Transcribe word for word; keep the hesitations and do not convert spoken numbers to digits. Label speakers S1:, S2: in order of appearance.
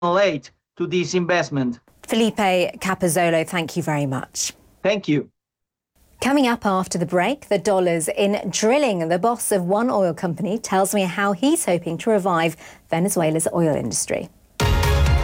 S1: late to this investment.
S2: Felipe Capozzolo, thank you very much.
S1: Thank you.
S2: Coming up after the break, the dollars in drilling. The boss of one oil company tells me how he's hoping to revive Venezuela's oil industry.